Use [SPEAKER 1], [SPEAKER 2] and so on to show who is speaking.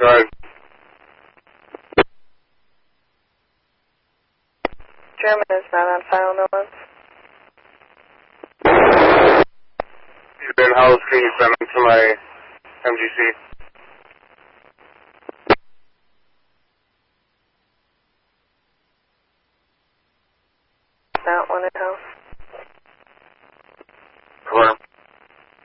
[SPEAKER 1] ahead.
[SPEAKER 2] German is not on file, no one.
[SPEAKER 1] Ben House, can you send them to my MGC?
[SPEAKER 2] Not one in house.